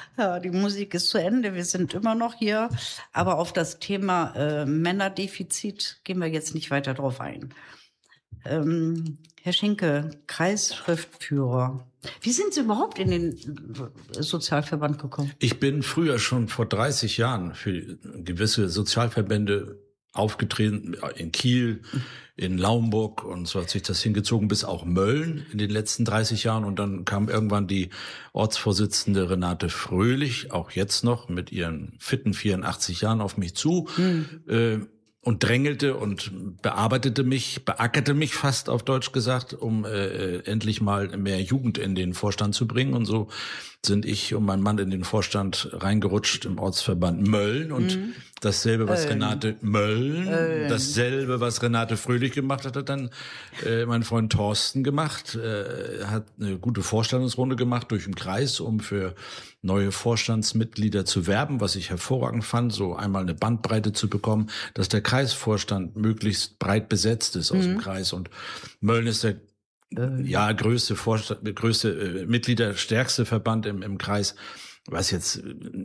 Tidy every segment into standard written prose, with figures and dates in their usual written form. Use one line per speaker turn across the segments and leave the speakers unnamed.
Ja, die Musik ist zu Ende. Wir sind immer noch hier. Aber auf das Thema Männerdefizit gehen wir jetzt nicht weiter drauf ein. Herr Schinke, Kreisschriftführer. Wie sind Sie überhaupt in den Sozialverband gekommen?
Ich bin früher schon vor 30 Jahren für gewisse Sozialverbände aufgetreten, in Kiel, in Laumburg, und so hat sich das hingezogen bis auch Mölln in den letzten 30 Jahren. Und dann kam irgendwann die Ortsvorsitzende Renate Fröhlich, auch jetzt noch mit ihren fitten 84 Jahren, auf mich zu. Und drängelte und beackerte mich fast auf Deutsch gesagt, um endlich mal mehr Jugend in den Vorstand zu bringen. Und so sind ich und mein Mann in den Vorstand reingerutscht im Ortsverband Mölln. Und dasselbe, was Renate Fröhlich gemacht hat, hat dann mein Freund Thorsten gemacht. Hat eine gute Vorstandsrunde gemacht durch den Kreis, um für neue Vorstandsmitglieder zu werben, was ich hervorragend fand, so einmal eine Bandbreite zu bekommen, dass der Kreisvorstand möglichst breit besetzt ist aus dem Kreis. Und Mölln ist der größte Mitgliederstärkste Verband im Kreis. Was jetzt,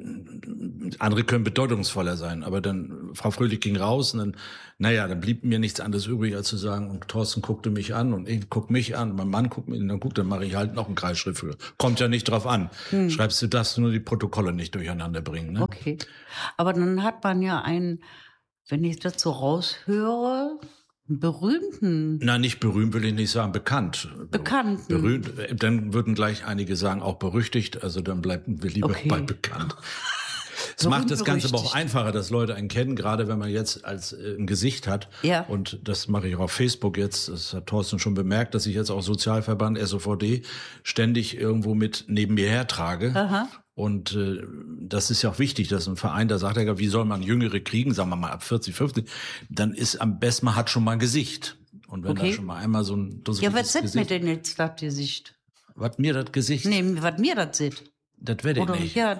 andere können bedeutungsvoller sein, aber dann, Frau Fröhlich ging raus und dann blieb mir nichts anderes übrig, als zu sagen, und Thorsten guckte mich an und ich guck mich an, mein Mann guckt mich an, dann mache ich halt noch einen Kreisschriftführer. Kommt ja nicht drauf an. Darfst du nur die Protokolle nicht durcheinander bringen, ne?
Okay. Aber dann hat man ja wenn ich das so raushöre, einen berühmten.
Na, nicht berühmt will ich nicht sagen, bekannt.
Bekannten.
Berühmt, dann würden gleich einige sagen, auch berüchtigt, also dann bleiben wir lieber bei bekannt. Es macht das Ganze aber auch einfacher, dass Leute einen kennen, gerade wenn man jetzt als ein Gesicht hat. Ja. Und das mache ich auch auf Facebook jetzt. Das hat Thorsten schon bemerkt, dass ich jetzt auch Sozialverband SOVD ständig irgendwo mit neben mir hertrage. Aha. Und das ist ja auch wichtig, dass ein Verein, da sagt er, wie soll man Jüngere kriegen, sagen wir mal ab 40, 50, dann ist am besten, man hat schon mal ein Gesicht. Und wenn da schon mal einmal so ein dusseliges
Gesicht... Ja, was ist mir denn jetzt das Gesicht?
Was mir das Gesicht?
Nee, was mir das sieht.
Das werde ich nicht.
Ja,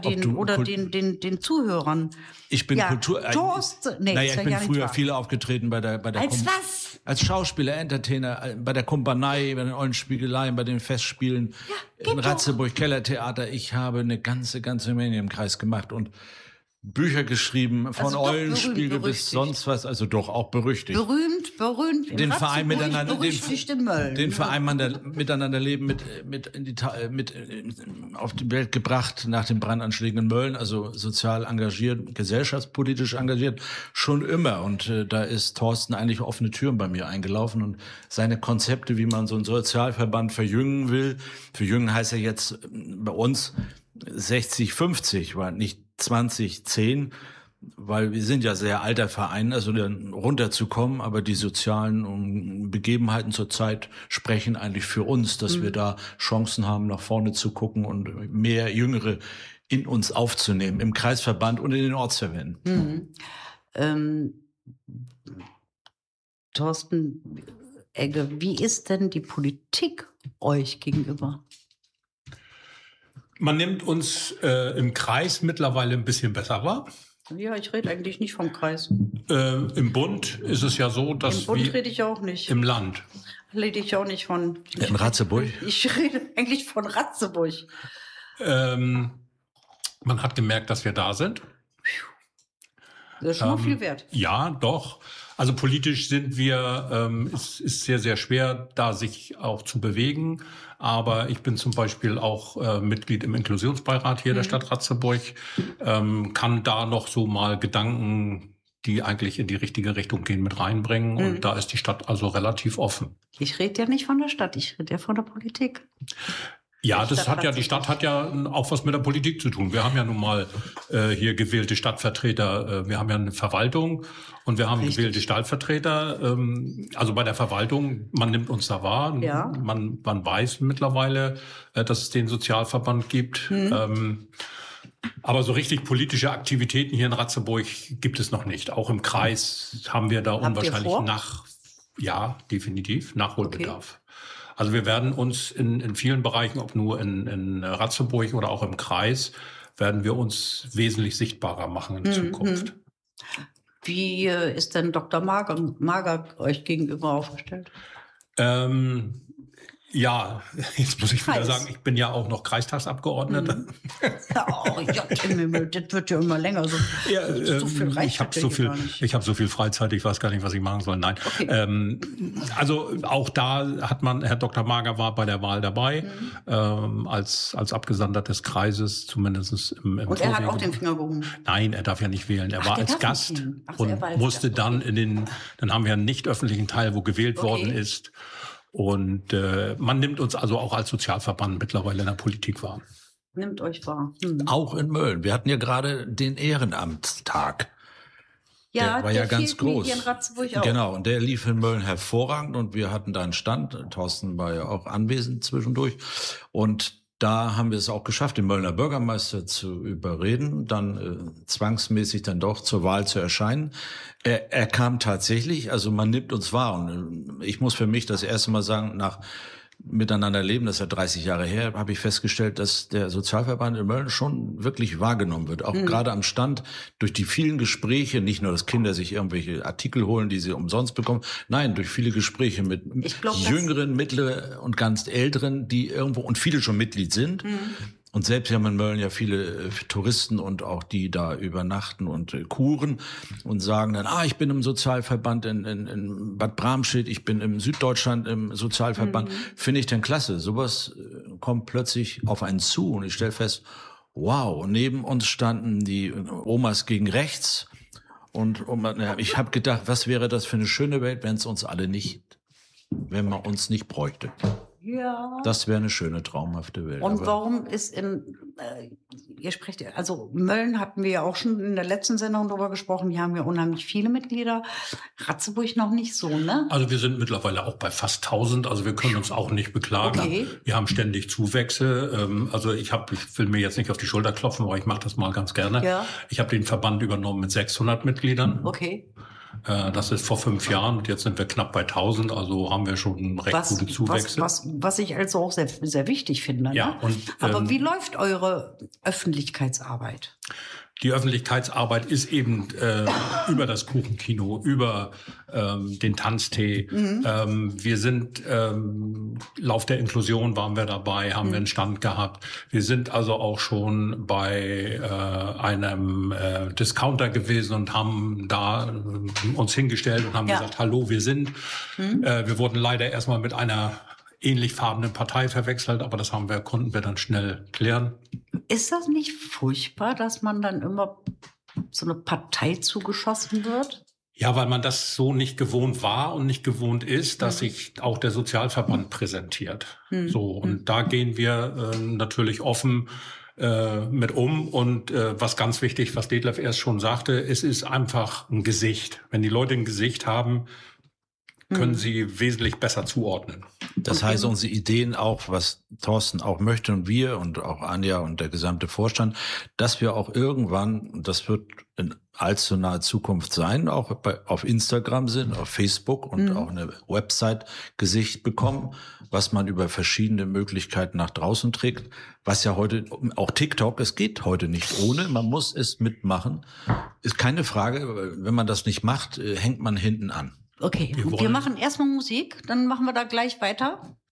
den Zuhörern.
Ich bin Kultur... ich bin früher viel aufgetreten bei der
als was?
Als Schauspieler, Entertainer, bei der Kumpanei, bei den Eulenspiegeleien, bei den Festspielen, in Ratzeburg, Kellertheater. Ich habe eine ganze Menge im Kreis gemacht und Bücher geschrieben, von also Eulenspiegel bis sonst was, also doch auch berüchtigt.
Berühmt.
Den Verein miteinander,
den
Verein miteinander leben, mit auf die Welt gebracht nach den Brandanschlägen in Mölln, also sozial engagiert, gesellschaftspolitisch engagiert, schon immer. Und da ist Thorsten eigentlich offene Türen bei mir eingelaufen und seine Konzepte, wie man so einen Sozialverband verjüngen will. Verjüngen heißt ja jetzt bei uns 60-50, war nicht 20-10, weil wir sind ja sehr alter Verein, also dann runterzukommen, aber die sozialen Begebenheiten zurzeit sprechen eigentlich für uns, dass wir da Chancen haben, nach vorne zu gucken und mehr Jüngere in uns aufzunehmen, im Kreisverband und in den Ortsverbänden.
Thorsten Egge, wie ist denn die Politik euch gegenüber?
Man nimmt uns im Kreis mittlerweile ein bisschen besser wahr.
Ja, ich rede eigentlich nicht vom Kreis.
Im Bund ist es ja so, dass
im Bund rede ich auch nicht.
Im Land.
Rede ich auch nicht von...
In Ratzeburg?
Ich rede eigentlich von Ratzeburg.
Man hat gemerkt, dass wir da sind.
Das ist schon mal viel wert.
Ja, doch. Also politisch sind wir, es ist sehr, sehr schwer, da sich auch zu bewegen. Aber ich bin zum Beispiel auch Mitglied im Inklusionsbeirat hier der Stadt Ratzeburg, kann da noch so mal Gedanken, die eigentlich in die richtige Richtung gehen, mit reinbringen. Und da ist die Stadt also relativ offen.
Ich rede ja nicht von der Stadt, ich rede ja von der Politik.
Ja, die Stadt hat ja auch was mit der Politik zu tun. Wir haben ja nun mal hier gewählte Stadtvertreter. Wir haben ja eine Verwaltung und wir haben gewählte Stadtvertreter. Also bei der Verwaltung, man nimmt uns da wahr. Ja. Man weiß mittlerweile, dass es den Sozialverband gibt. Aber so richtig politische Aktivitäten hier in Ratzeburg gibt es noch nicht. Auch im Kreis haben wir da unwahrscheinlich definitiv Nachholbedarf. Okay. Also wir werden uns in vielen Bereichen, ob nur in Ratzeburg oder auch im Kreis, werden wir uns wesentlich sichtbarer machen in Zukunft.
Wie ist denn Dr. Mager euch gegenüber aufgestellt?
Ja, jetzt muss ich wieder sagen, ich bin ja auch noch Kreistagsabgeordneter.
Oh, ja, das wird ja immer länger. So viel reicht
ich habe so viel Freizeit, ich weiß gar nicht, was ich machen soll. Nein. Okay. Also auch da hat Herr Dr. Mager war bei der Wahl dabei, als Abgesandter des Kreises, zumindest im
Und er hat auch den Finger gehoben?
Nein, er darf ja nicht wählen. Er war als Gast und musste dann dann haben wir einen nicht öffentlichen Teil, wo gewählt worden ist. Und man nimmt uns also auch als Sozialverband mittlerweile in der Politik wahr.
Nimmt euch wahr.
Auch in Mölln. Wir hatten ja gerade den Ehrenamtstag.
Ja,
der war ja ganz groß.
Hier in Ratzeburg auch.
Genau, und der lief in Mölln hervorragend und wir hatten da einen Stand. Thorsten war ja auch anwesend zwischendurch. Und da haben wir es auch geschafft, den Möllner Bürgermeister zu überreden, dann zwangsmäßig dann doch zur Wahl zu erscheinen. Er kam tatsächlich, also man nimmt uns wahr. Und ich muss für mich das erste Mal sagen, nach Miteinander leben, das ist ja 30 Jahre her, habe ich festgestellt, dass der Sozialverband in Mölln schon wirklich wahrgenommen wird. Auch gerade am Stand durch die vielen Gespräche, nicht nur, dass Kinder sich irgendwelche Artikel holen, die sie umsonst bekommen, nein, durch viele Gespräche mit Jüngeren, Mittleren und ganz Älteren, die irgendwo und viele schon Mitglied sind. Und selbst haben in Mölln ja viele Touristen und auch die da übernachten und kuren und sagen dann, ich bin im Sozialverband in Bad Bramstedt, ich bin im Süddeutschland im Sozialverband. Finde ich denn klasse. Sowas kommt plötzlich auf einen zu und ich stelle fest, wow, und neben uns standen die Omas gegen rechts und ich habe gedacht, was wäre das für eine schöne Welt, wenn man uns nicht bräuchte.
Ja.
Das wäre eine schöne, traumhafte Welt.
Und warum ist also Mölln hatten wir ja auch schon in der letzten Sendung drüber gesprochen, wir haben ja unheimlich viele Mitglieder, Ratzeburg noch nicht so, ne?
Also wir sind mittlerweile auch bei fast 1000, also wir können uns auch nicht beklagen.
Okay.
Wir haben ständig Zuwächse, also ich will mir jetzt nicht auf die Schulter klopfen, aber ich mache das mal ganz gerne. Ja. Ich habe den Verband übernommen mit 600 Mitgliedern.
Okay.
Das ist vor 5 Jahren und jetzt sind wir knapp bei 1000, also haben wir schon recht gute Zuwächse.
Was ich also auch sehr, sehr wichtig finde.
Ja,
ne? Aber wie läuft eure Öffentlichkeitsarbeit?
Die Öffentlichkeitsarbeit ist eben über das Kuchenkino, über den Tanztee. Wir sind Lauf der Inklusion waren wir dabei, haben wir einen Stand gehabt. Wir sind also auch schon bei einem Discounter gewesen und haben da uns hingestellt und haben gesagt, hallo, wir sind. Wir wurden leider erstmal mit einer ähnlich farbenen Partei verwechselt, aber das konnten wir dann schnell klären.
Ist das nicht furchtbar, dass man dann immer so eine Partei zugeschossen wird?
Ja, weil man das so nicht gewohnt war und nicht gewohnt ist, dass sich auch der Sozialverband präsentiert. So, und da gehen wir natürlich offen mit um. Und was ganz wichtig, was Detlef erst schon sagte, es ist einfach ein Gesicht. Wenn die Leute ein Gesicht haben, können sie wesentlich besser zuordnen.
Das heißt, unsere Ideen auch, was Thorsten auch möchte und wir und auch Anja und der gesamte Vorstand, dass wir auch irgendwann, und das wird in allzu naher Zukunft sein, auch auf Instagram sind, auf Facebook und auch eine Website Gesicht bekommen, was man über verschiedene Möglichkeiten nach draußen trägt, was ja heute, auch TikTok, es geht heute nicht ohne, man muss es mitmachen. Ist keine Frage, wenn man das nicht macht, hängt man hinten an.
Okay, wir machen erstmal Musik, dann machen wir da gleich weiter.